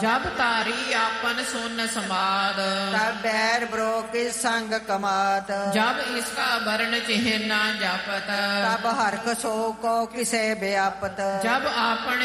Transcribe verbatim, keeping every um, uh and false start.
जब तारी आपन सुन समाद, तब बैर ब्रो किस संग कमात। जब इसका वर्ण चिन्ह न जापत, तब हरख सो को किसे व्यापत। जब आपन